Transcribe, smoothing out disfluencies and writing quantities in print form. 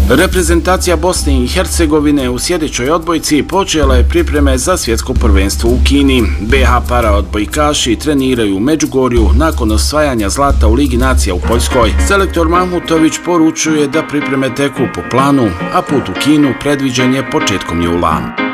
Reprezentacija Bosne i Hercegovine u sljedećoj odbojci počela je pripreme za svjetsko prvenstvo u Kini. BH paraodbojkaši treniraju u Međugorju nakon osvajanja zlata u Ligi nacija u Poljskoj. Selektor Mahmutović poručuje da pripreme teku po planu, a put u Kinu predviđen je početkom jula.